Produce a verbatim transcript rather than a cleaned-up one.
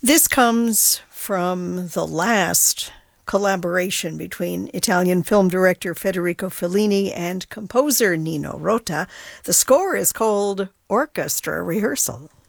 This comes from the last collaboration between Italian film director Federico Fellini and composer Nino Rota. The score is called Orchestra Rehearsal.